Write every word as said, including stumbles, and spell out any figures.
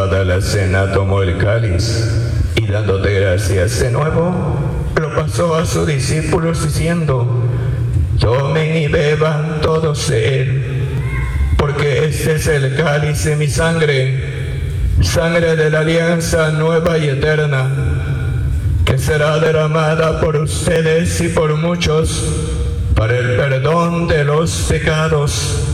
acabada la cena, tomó el cáliz y dándote gracias de nuevo, lo pasó a sus discípulos diciendo: tomen y beban todos de él, porque este es el cáliz de mi sangre, sangre de la alianza nueva y eterna, que será derramada por ustedes y por muchos para el perdón de los pecados.